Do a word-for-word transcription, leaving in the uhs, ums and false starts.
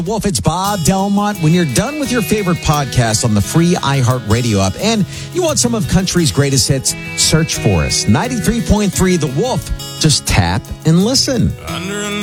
Wolf, it's Bob Delmont. When you're done with your favorite podcast on the free iHeartRadio app and you want some of country's greatest hits, search for us. ninety-three point three The Wolf. Just tap and listen. Under